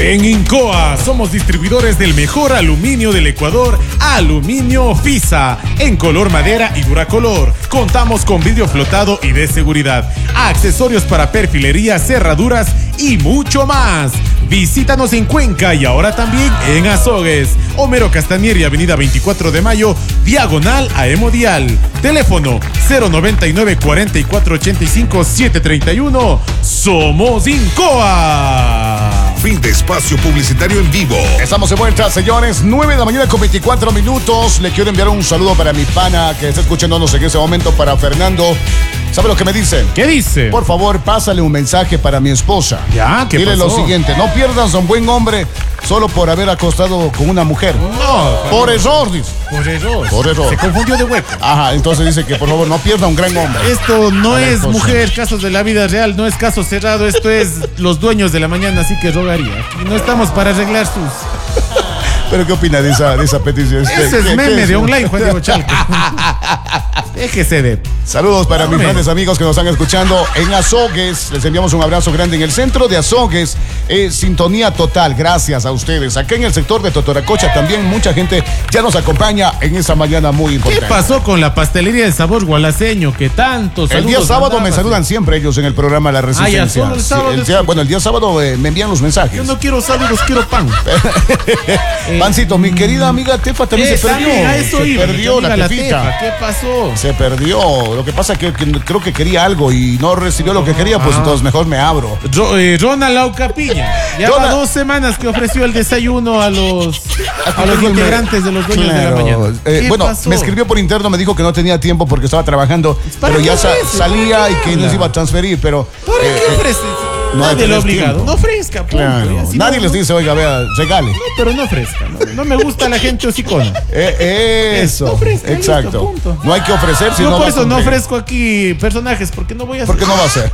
En Incoa somos distribuidores del mejor aluminio del Ecuador, Aluminio Fisa, en color madera y duracolor. Contamos con vidrio flotado y de seguridad, accesorios para perfilería, cerraduras y mucho más. Visítanos en Cuenca y ahora también en Azogues. Homero Castañer y Avenida 24 de Mayo, diagonal a Hemodial. Teléfono 099 44 85 731. Somos Incoa. Fin de espacio publicitario en vivo. Estamos de vuelta, señores. 9 de la mañana con 24 minutos. Le quiero enviar un saludo para mi pana que está escuchándonos en ese momento, para Fernando. ¿Sabe lo que me dice? ¿Qué dice? Por favor, pásale un mensaje para mi esposa. Ya, ¿qué Dile pasó? lo siguiente: no pierdas a un buen hombre solo por haber acostado con una mujer. No, Por error, dice. por error. Por error. Se confundió de hueco. Ajá, entonces dice que por favor no pierda a un gran hombre. Esto no A la es esposa. mujer, casos de la vida real, no es caso cerrado, esto es los dueños de la mañana, así que rogaría. Aquí no estamos para arreglar sus... ¿Pero qué opina de esa petición? Ese es meme de online, Juan Diego Chalco. Déjese de... Saludos para mis Hombre. grandes amigos que nos están escuchando en Azogues. Les enviamos un abrazo grande en el centro de Azogues. Sintonía total, gracias a ustedes. Acá en el sector de Totoracocha también mucha gente ya nos acompaña en esa mañana muy ¿Qué importante. pasó con la pastelería de sabor gualaceño que tantos El día saludos sábado me mandabas? saludan siempre ellos en el programa La Resistencia. solo el sábado Sí, es- bueno, el día sábado me envían los mensajes. Yo no quiero saludos, quiero pan. Pancito, mi querida amiga Tefa también se perdió. También a eso Se iba, perdió mi la amiga Tefita. Tefa, ¿qué pasó? Se perdió. Lo que pasa es que creo que quería algo y no recibió lo que quería, pues entonces mejor me abro. Ronald Laucapiña. Ya va 2 semanas que ofreció el desayuno a los integrantes de los dueños de la mañana. ¿Qué Bueno, pasó? me escribió por interno, me dijo que no tenía tiempo porque estaba trabajando, ¿Para pero qué ya ofrece? salía y que Habla. nos iba a transferir, pero ¿Para qué ofrece? no hay Nadie que lo ha tener obligado. tiempo. No ofrezca, punto. claro, Y así nadie no- les dice, oiga, vea, regale. No, pero no ofrezca. No me gusta la gente hocicona. Eso, No ofrezca, exacto. listo, punto. No hay que ofrecer si Yo no por va a eso no cumplir. ofrezco aquí personajes, porque no voy a hacer. Porque no va a ser.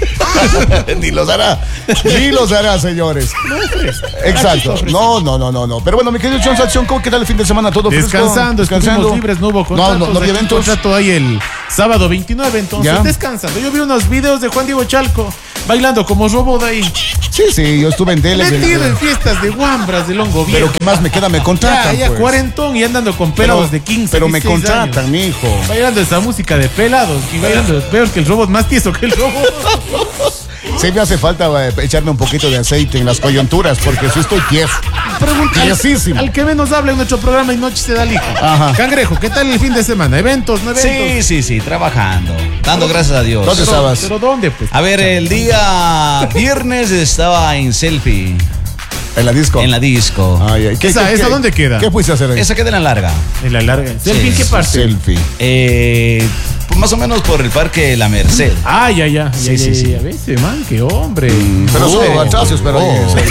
Ni los hará. Ni los hará, señores. No ofrezco. Exacto. No. Pero bueno, mi querido John Saxon, ¿cómo queda el fin de semana? ¿Todo fresco? Descansando, estuvimos libres, no hubo contratos. No había Aquí eventos. contrato ahí el sábado 29, entonces Ya. descansando. Yo vi unos videos de Juan Diego Chalco bailando como robot ahí. Sí, yo estuve en tele. Metido en fiestas de guambras, de Longo Viejo. Pero ¿qué más me queda? Me contratan, Ya, pues. cuarentón y andando con pelados de 15, Pero me 16 contratan, años. mijo. Bailando esa música de pelados y bailando peor que el robot, más tieso que el robot. Sí me hace falta echarme un poquito de aceite en las coyunturas porque sí estoy tieso. Pregunta Tiesísimo. al que menos habla en nuestro programa y noche se da lija. Ajá. Cangrejo, ¿qué tal el fin de semana? ¿Eventos, no eventos? Sí, trabajando. Dando gracias a Dios. ¿Dónde estabas? ¿Pero dónde, pues? A ver, el día viernes estaba en Selfie, En la disco. en la disco. Ay, ay. ¿Esa dónde queda? ¿Qué fuiste a hacer ahí? Esa queda en la larga. En la larga. ¿Selfie en qué parte? Selfie. Pues más o menos por el parque La Merced. Ah, ya. Sí, sí. A veces, man, qué hombre. Pero solo atrasos, pero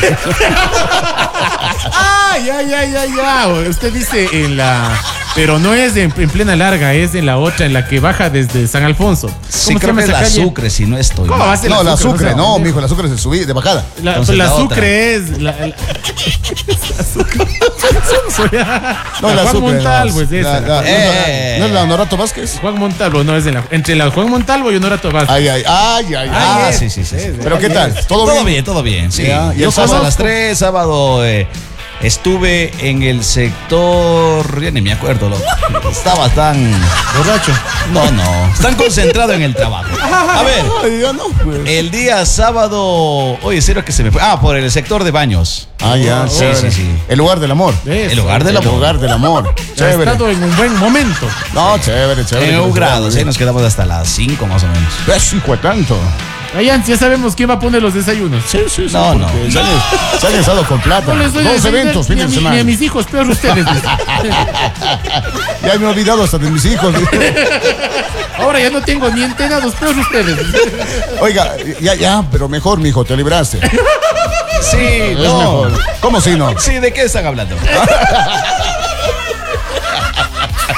Ah, ya. Usted dice en la... Pero no es en plena larga, es en la otra, en la que baja desde San Alfonso. Sí, creo que es la Sucre, si no estoy. ¿Cómo va a ser No, la Sucre? Sucre, sea, no, pendejo. mijo, la Sucre es de bajada. Entonces La la Sucre es... La Sucre. No, la Juan Sucre. Montalvo es esa. ¿No es la Honorato Vázquez? Juan Montalvo, no es en la... Entre la Juan Montalvo y Honorato Vázquez. Ay. Ah, sí. ¿Pero qué tal? Todo bien, sí. Ya, ¿y Yo el paso a sábado? las 3, sábado estuve en el sector, ya ni me acuerdo, estaba tan... Borracho. No, tan concentrado en el trabajo. A ver, Ay, ya no, pues. el día sábado, oye, serio que se me fue. Ah, por el sector de baños. Ya, Sí, chévere. sí. El lugar del amor. Eso. El lugar del El amor. lugar del amor. Ha Chévere. estado en un buen momento. No, chévere. En un grado, sí, nos quedamos hasta las 5 más o menos. Es hijo de tanto. Allá ya sabemos quién va a poner los desayunos. Sí. No. porque Se han estado con plata. No les doy 2 desayunar eventos, ni fin a de mí, semana. ni a mis hijos, peor ustedes. Ya me he olvidado hasta de mis hijos. Ahora ya no tengo ni entrenados, peor ustedes. Oiga, ya, pero mejor, mijo, te libraste. Sí, Es no. mejor. ¿Cómo si no? Sí, ¿de qué están hablando?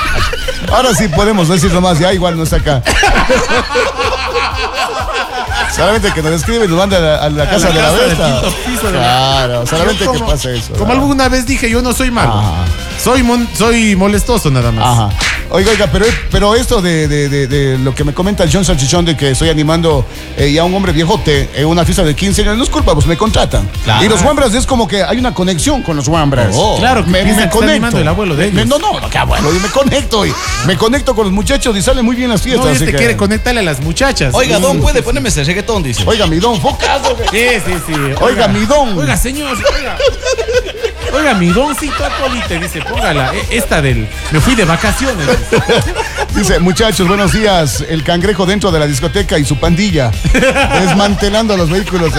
Ahora sí podemos decirlo más, ya igual no está acá. Solamente que nos escribe y nos manda a la casa de la del Vesta. quinto piso de la- Claro, solamente Yo que pase eso. Como ¿no? alguna vez dije, yo no soy malo. Ajá. Soy molestoso nada más. Ajá. Oiga, pero esto de lo que me comenta John Salchichón de que estoy animando ya a un hombre viejote en una fiesta de 15 años, no es culpa, pues me contratan. Claro. Y los Wambras es como que hay una conexión con los Wambras. Oh. Claro, que piensan que está animando el abuelo de ellos. No, qué abuelo. Y me conecto con los muchachos y sale muy bien las fiestas. No, así este que- quiere conectarle a las muchachas. Oiga, don, puede ponerme ese reggaetón, dice. Oiga, mi don, focazo. Sí. Oiga, mi don. Oiga, señor, oiga. Oiga, mi doncito Apolite, dice, póngala. Esta del. Me fui de vacaciones. Dice, muchachos, buenos días. El cangrejo dentro de la discoteca y su pandilla. Desmantelando los vehículos.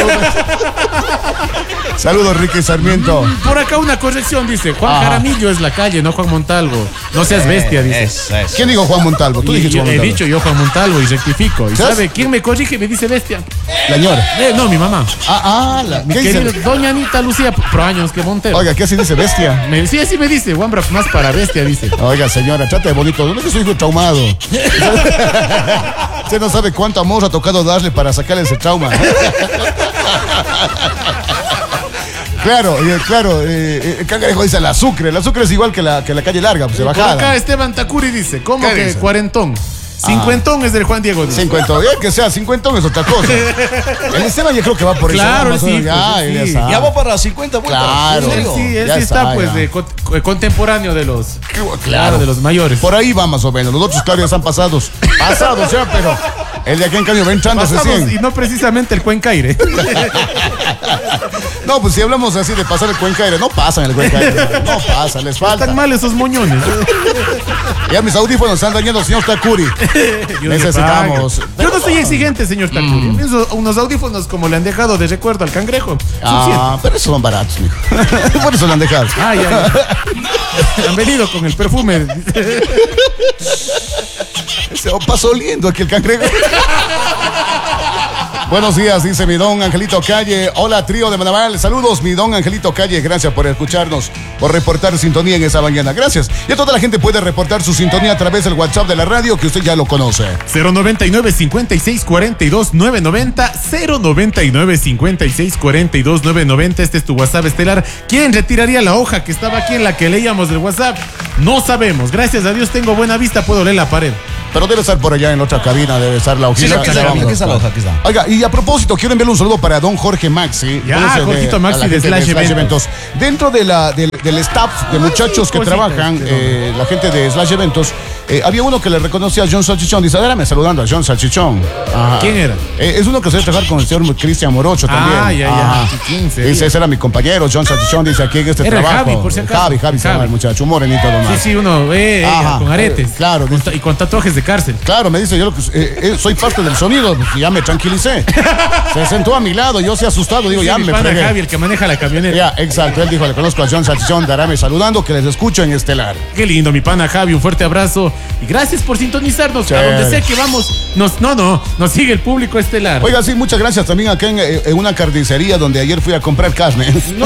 Saludos, Ricky Sarmiento. Por acá una corrección, dice. Juan Jaramillo es la calle, no Juan Montalvo. No seas bestia, dice. Eso. ¿Quién dijo Juan Montalvo? Tú Y dijiste yo, Juan he Montalvo. dicho yo Juan Montalvo y rectifico. ¿Y ¿Sabes? sabe quién me corrige? Me dice bestia. La señora. No, mi mamá. ¿Qué Querido, dice? doña Anita Lucía, pro años que Montero. Oiga, ¿qué así dice bestia? Sí, así me dice, Wambra más para bestia, dice. Oiga, señora, trate de bonito. ¿Dónde es que su hijo traumado? Usted no sabe cuánto amor ha tocado darle para sacarle ese trauma. Claro, el cangrejo dice la Sucre. La Sucre es igual que la calle larga, pues se Por acá bajada. Esteban Takuri dice, ¿cómo ¿Qué que dice? cuarentón? Cincuentón es del Juan Diego. Dice. 50, que sea 50 es otra cosa. El Esteban ya creo que va por eso. Claro, más o sí, menos. Ya, pues, él sí. ya sabe. Ya va para 50 vueltas. Claro. ¿En Él serio? sí, él Ya sí está está, pues ya. de contemporáneo de los. Claro. De los mayores. Por ahí va más o menos. Los otros, claro, ya están pasados. Pasados ya, pero el de aquí en cambio va entrando Pasados, recién. y no precisamente el Cuencaire. No, pues si hablamos así de pasar el Cuencaire, no pasan el Cuencaire. No pasa, les falta. Están mal esos moñones. Ya mis audífonos están dañando, señor Takuri. Dios me Necesitamos. pague. Yo no soy exigente, señor Takuri. Unos audífonos como le han dejado de recuerdo al cangrejo. Pero esos son baratos, mijo. Por eso lo han dejado. Ya. Han venido con el perfume. Se pasa oliendo aquí el cangrejo. Buenos días, dice mi don Angelito Calle. Hola, trío de Manaval. Saludos, mi don Angelito Calle. Gracias por escucharnos, por reportar sintonía en esa mañana. Gracias. Y a toda la gente puede reportar su sintonía a través del WhatsApp de la radio, que usted ya lo conoce. 099 56 42 990 099 56 42 990. Este es tu WhatsApp estelar. ¿Quién retiraría la hoja que estaba aquí en la que leíamos del WhatsApp? No sabemos. Gracias a Dios tengo buena vista, puedo leer la pared. Pero debe estar por allá en la otra cabina, debe estar la Sí, hojita. aquí está la hoja, aquí está. Oiga, y a propósito, quiero enviarle un saludo para don Jorge Maxi. Ya, Conoce Jorgito Maxi a la de gente Slash Eventos. Dentro de del staff de muchachos que cosita, trabajan, la gente de Slash Eventos, había uno que le reconocía a John Salchichón. Dice, dame saludando a John Salchichón. Ajá. ¿Quién era? Es uno que se trabajar con el señor Cristian Morocho también. Ya. Ajá. Chiquín, Dice, ese era mi compañero, John Salchichón, dice aquí en este Era el trabajo. Javi, por si acaso. Javi se llama el muchacho, un morenito nomás. Sí, uno, Ajá. con aretes. Claro. Y con tatuajes de cárcel. Claro, me dice, yo soy parte del sonido, pues, ya me tranquilicé. Se sentó a mi lado, yo se asustado, digo, Sí, ya mi me pana fregué. Javi, el que maneja la camioneta. Ya, exacto, él dijo, le conozco a John Salchichón, Darame saludando, que les escucho en Estelar. Qué lindo, mi pana Javi, un fuerte abrazo. Y gracias por sintonizarnos. Chévere. A donde sé que vamos, nos sigue el público estelar. Oiga, sí, muchas gracias también acá en una carnicería donde ayer fui a comprar carne. No.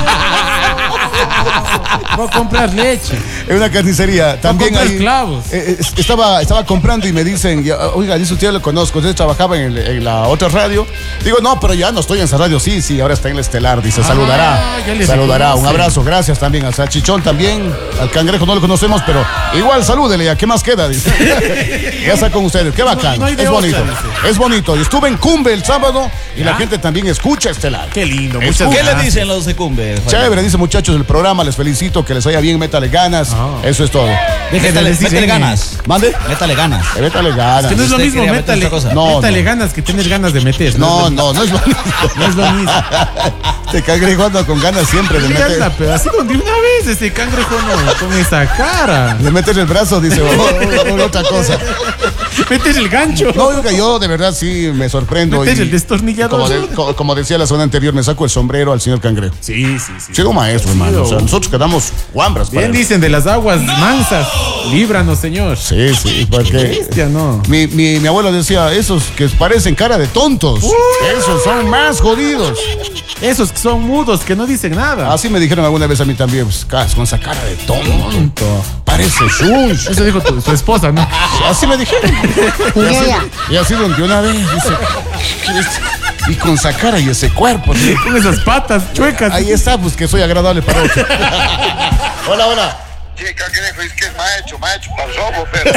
Voy a comprar leche. En una carnicería, también comprar ahí. clavos. Estaba comprando y me dicen, oiga, dice usted, yo lo conozco, usted trabajaba en la otra radio. Digo, no, pero ya no estoy en esa radio, sí, ahora está en la Estelar, dice, saludará. Ya le Saludará, un reconoce. abrazo, gracias también a Salchichón también, al cangrejo no lo conocemos, pero igual salúdele, ya, ¿qué más queda? Dice. Ya está con ustedes, qué bacán, no hay de es otra, bonito, dice. es bonito. Y estuve en Cumbe el sábado y la ¿Ya? gente también escucha Estelar. Qué lindo, Es muchas ¿Qué le gracias. dicen los de Cumbe? Chévere, dice muchachos del programa, les felicito, que les vaya bien, métale ganas, eso es todo. Deje de Métale, decir métale ganas. Mande, Métale ganas. métale ganas. Que no es lo Usted mismo, quería meter métale, esa cosa. No, métale no. ganas que tener ganas de meter. No es lo mismo. No es lo mismo. Te cangrejo anda con ganas siempre de Sí, meter, anda, pero así de una vez ese cangrejo no, con esa cara. de meter el brazo, dice, o otra cosa. Metes el gancho. No, oiga, yo de verdad sí me sorprendo. Metes y el destornillador. como decía la zona anterior, me saco el sombrero al señor cangrejo. Sí. Soy un maestro, hermano. O sea, sea, nosotros quedamos guambras. Bien dicen, de las aguas mansas, líbranos, Señor. Sí, porque Bestia, no. mi abuelo decía, esos que parecen cara de tontos, esos son más jodidos. Esos que son mudos, que no dicen nada. Así me dijeron alguna vez a mí también, pues, con esa cara de tonto. Parece Shunsh. Eso dijo tu esposa, ¿no? Así me dijeron. Y así donde una vez dice, y con esa cara y ese cuerpo, ¿sí? Con esas patas chuecas. Ahí está, pues que soy agradable para otro. Hola. Sí, cangrejo, es que es maestro para el robo, pero.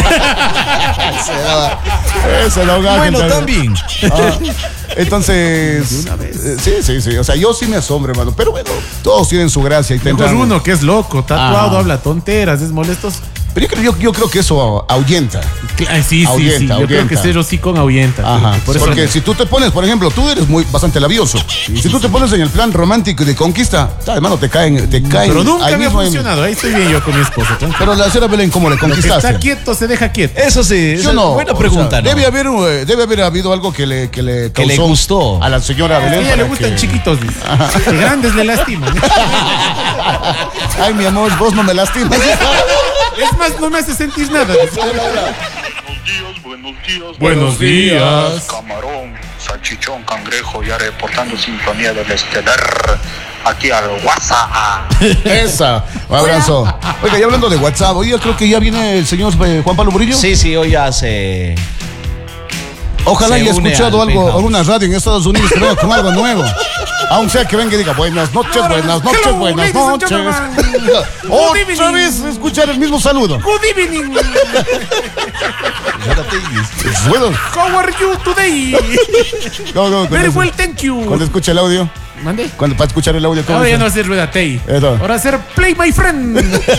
Ese no gaje, Bueno, también. Entonces, sí. O sea, yo sí me asombro, hermano. Pero bueno, todos tienen su gracia y Mejor tendrán. uno que es loco, tatuado, habla tonteras, es molestoso. Pero yo creo que eso ahuyenta. Sí. Ahuyenta. Yo creo que ese hocicón ahuyenta. Ajá. Por eso Porque si tú te pones, por ejemplo, tú eres bastante labioso. Si tú te pones en el plan romántico y de conquista, hermano, te caen. Pero nunca ahí me ha mismo funcionado. Ahí estoy bien yo con mi esposa. Tranquilo. Pero la señora Belén, ¿cómo le Lo que conquistaste? está quieto se deja quieto. Eso sí, Yo no. buena O pregunta, sea, ¿no? debe haber habido algo que le causó gustó a la señora A Belén. ella le para gustan que- chiquitos, dice. Que grandes le lastiman. Ay, mi amor, vos no me lastimas. Es más, no me hace sentir nada. Buenos días. Buenos días. Camarón, salchichón, cangrejo, ya reportando sintonía del estelar. Aquí al WhatsApp. Esa, un abrazo. Oiga, ya hablando de WhatsApp, hoy yo creo que ya viene el señor Juan Pablo Murillo. Sí, hoy ya se... Ojalá se haya une escuchado al algo, Penthouse. alguna radio en Estados Unidos que venga con algo nuevo. Aún sea que venga y diga buenas noches, Hello, buenas ladies and noches. gentlemen. Otra evening. vez escuchar el mismo saludo. Good evening. Bueno, How are you today? no, Very well, thank you. Cuando escucha el audio, ¿Mande? para escuchar el audio, ¿cómo Ahora ya no dice? hacer rueda Tei. Eso. Ahora hacer play my friend.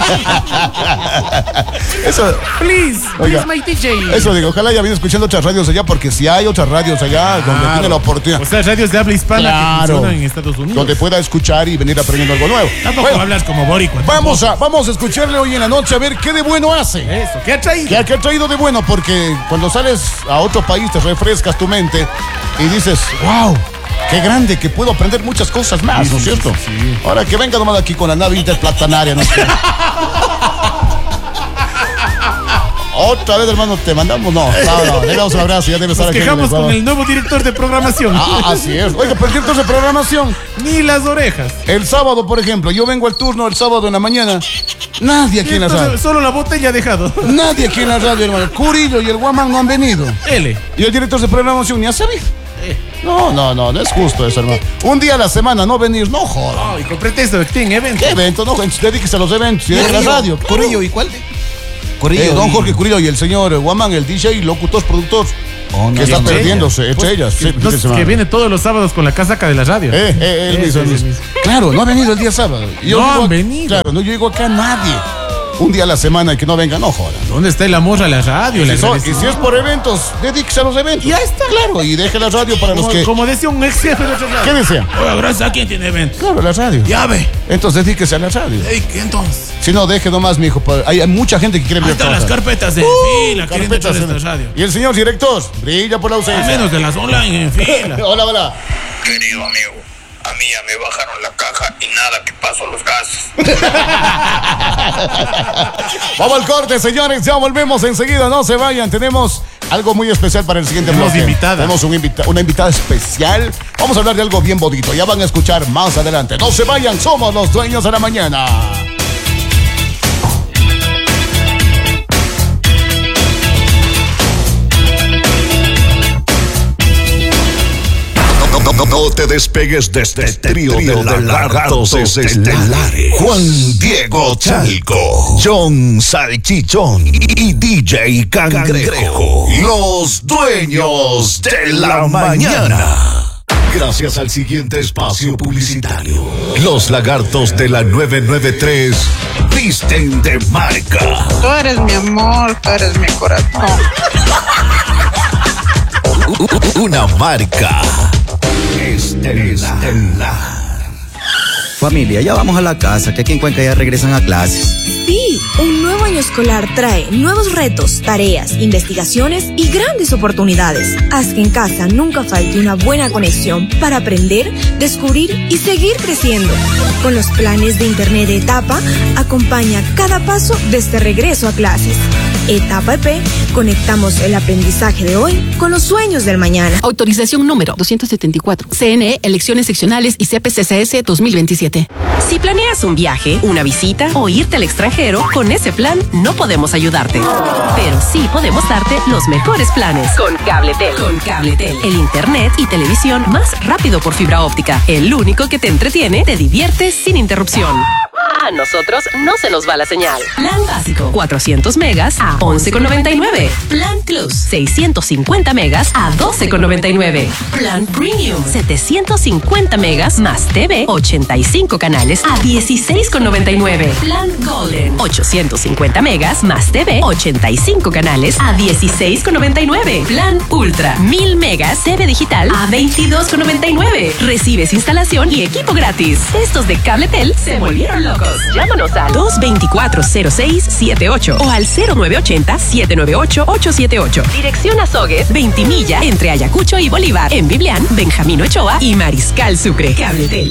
Eso, Please, Oiga, my DJ. eso digo, ojalá haya venido escuchando otras radios allá, porque si hay otras radios allá donde Claro. tiene la oportunidad, O sea, radios de habla hispana que Claro. funcionan en Estados Unidos. donde pueda escuchar y venir aprendiendo algo nuevo. Tampoco Bueno, hablas como boricua. vamos a escucharle hoy en la noche a ver qué de bueno hace. Eso, ¿qué ha traído? ¿Qué ha traído de bueno? Porque cuando sales a otro país te refrescas tu mente y dices, wow, qué grande, que puedo aprender muchas cosas más, ¿no es cierto? sí. Ahora que venga nomás aquí con la nave interplatanaria, ¿no? Otra vez, hermano, te mandamos, no, le damos un abrazo, ya debe estar Nos aquí en quejamos Ecuador. con el nuevo director de programación. Así es. Oiga, pero directos de programación. Ni las orejas. El sábado, por ejemplo, yo vengo al turno el sábado en la mañana. Nadie aquí en la radio. Solo la botella ha dejado. Nadie aquí en la radio, hermano. Curillo y el Guamán no han venido. L. Y el director de programación ni ha sabido. No es justo eso, hermano. Un día a la semana no venir, no joda. Ay, con pretexto de que tienen evento. ¿Qué evento? No, dedíquese a los eventos y de la radio. Curillo, ¿y cuál? Curillo. Don Jorge Curillo y el señor Guamán, el DJ, locutor, productor, que está entre perdiéndose, entre Pues, ellas. que, sí, fin de entonces, semana. que viene todos los sábados con la casaca de la radio. Él mismo. Ese mismo. Claro, no ha venido el día sábado. Y yo No digo, han venido. Claro, no llego acá nadie. Un día a la semana y que no venga, no joda. ¿Dónde está el amor a la radio? Y si es por eventos, dedíquese a los eventos. Ya está. Claro, y deje la radio para los que. Como decía un ex jefe de otro lado. ¿Qué desea? Oiga, gracias a quién tiene evento. Claro, la radio. Ya ve. Entonces dedíquese a la radio. Ey, ¿qué entonces? Si no, deje nomás, mijo. Hay mucha gente que quiere Ahí ver están las carpetas en fila, quieren carpetas echar en- esta radio. Y el señor director, brilla por la A ausencia. menos de las online en fila. Hola. Querido amigo, a mí ya me bajaron la caja y nada que paso los gases. Vamos al corte, señores. Ya volvemos enseguida. No se vayan. Tenemos algo muy especial para el siguiente Tenemos bloque. invitada. Tenemos una invitada especial. Vamos a hablar de algo bien bonito. Ya van a escuchar más adelante. No se vayan. Somos los dueños de la mañana. No te despegues de este trío de lagartos estelares. Juan Diego Chalco, John Salchichón y DJ Cangrejo. Los dueños de la mañana. Gracias al siguiente espacio publicitario, los lagartos de la 993 visten de marca. Tú eres mi amor, tú eres mi corazón. Una marca estelar. Familia, ya vamos a la casa, que aquí en Cuenca ya regresan a clases. Sí, un nuevo año escolar trae nuevos retos, tareas, investigaciones y grandes oportunidades. Haz que en casa nunca falte una buena conexión para aprender, descubrir y seguir creciendo. Con los planes de Internet de Etapa, acompaña cada paso de este regreso a clases. Etapa EP, conectamos el aprendizaje de hoy con los sueños del mañana. Autorización número 274. CNE, elecciones seccionales y CPCCS 2027. Si planeas un viaje, una visita o irte al extranjero, con ese plan no podemos ayudarte. Pero sí podemos darte los mejores planes. Con Cabletel. Con Cabletel. El internet y televisión más rápido por fibra óptica. El único que te entretiene, te divierte sin interrupción. A nosotros no se nos va la señal. Plan básico, 400 megas a 11,99. Plan Plus, 650 megas a 12,99. Plan Premium, 750 megas más TV, 85 canales a 16,99. Plan Golden, 850 megas más TV, 85 canales a 16,99. Plan Ultra, 1000 megas TV digital a 22,99. Recibes instalación y equipo gratis. Estos de Cabletel se volvieron locos. Llámanos al 224-0678 o al 0980-798-878. Dirección Azogues, Ventimilla, entre Ayacucho y Bolívar. En Biblián, Benjamín Ochoa y Mariscal Sucre. Cabletel.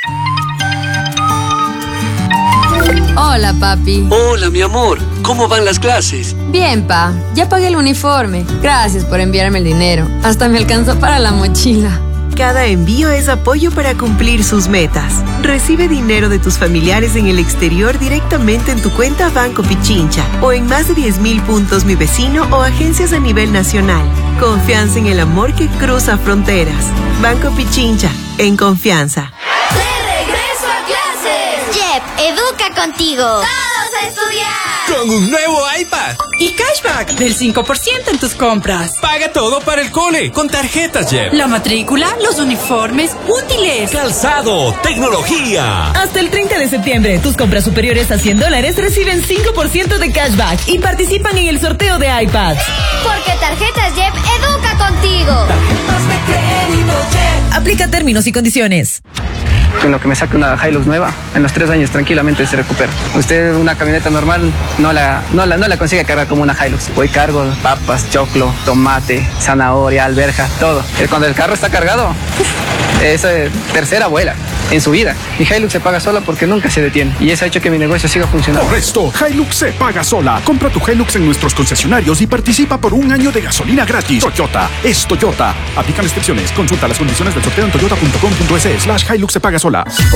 Hola, papi. Hola, mi amor. ¿Cómo van las clases? Bien, pa. Ya pagué el uniforme. Gracias por enviarme el dinero. Hasta me alcanzó para la mochila. Cada envío es apoyo para cumplir sus metas. Recibe dinero de tus familiares en el exterior directamente en tu cuenta Banco Pichincha o en más de 10.000 puntos Mi Vecino o agencias a nivel nacional. Confianza en el amor que cruza fronteras. Banco Pichincha, en confianza. ¡De regreso a clases! Jep, educa contigo. ¡Todos a estudiar! Con un nuevo iPad. Y cashback del 5% en tus compras. Paga todo para el cole con tarjetas Jep. La matrícula, los uniformes, útiles, calzado, tecnología. Hasta el 30 de septiembre, tus compras superiores a $100 reciben 5% de cashback y participan en el sorteo de iPads. Porque Tarjetas Jep educa contigo. Tarjetas de crédito Jep. Aplica términos y condiciones. En lo que me saque una Hilux nueva, en los 3 años tranquilamente se recupera. Usted una camioneta normal no la consigue cargar como una Hilux. Hoy cargo papas, choclo, tomate, zanahoria, alberja, todo. Cuando el carro está cargado, es tercera vuela en su vida. Mi Hilux se paga sola porque nunca se detiene y eso ha hecho que mi negocio siga funcionando. Por esto, Hilux se paga sola. Compra tu Hilux en nuestros concesionarios y participa por un año de gasolina gratis. Toyota es Toyota. Aplican restricciones. Consulta las condiciones del sorteo en toyota.com.es/Hilux se paga sola.